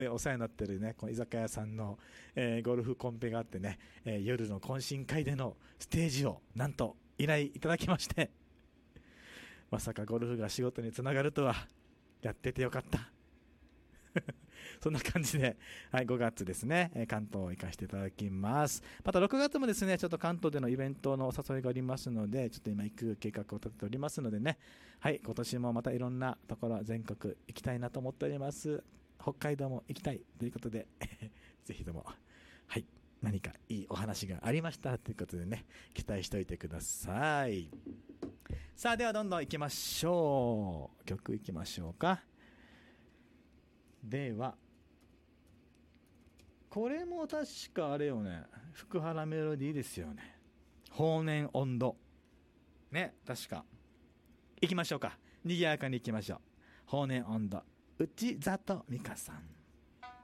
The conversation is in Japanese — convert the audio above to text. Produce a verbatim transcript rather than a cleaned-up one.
えお世話になってるね、この居酒屋さんの、えーゴルフコンペがあってね、えー夜の懇親会でのステージをなんと依頼いただきまして、まさかゴルフが仕事につながるとは、やっててよかった。そんな感じで、はい、ごがつですね、えー関東を行かせていただきます。またろくがつもですね、ちょっと関東でのイベントのお誘いがありますので、ちょっと今行く計画を立てておりますのでね、はい、今年もまたいろんなところ、全国行きたいなと思っております。北海道も行きたいということで、ぜひとも、はい、何かいいお話がありましたらということでね、期待しておいてください。さあ、ではどんどん行きましょう。曲行きましょうか。では、これも確かあれよね、福原メロディーですよね。法然温度。ね、確か。行きましょうか。賑やかに行きましょう。法然温度。内里美香さん。